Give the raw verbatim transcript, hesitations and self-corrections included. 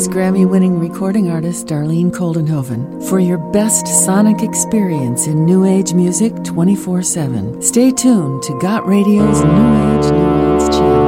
Grammy-winning recording artist Darlene Koldenhoven for your best sonic experience in New Age music twenty-four seven. Stay tuned to Got Radio's New Age Nuance Channel.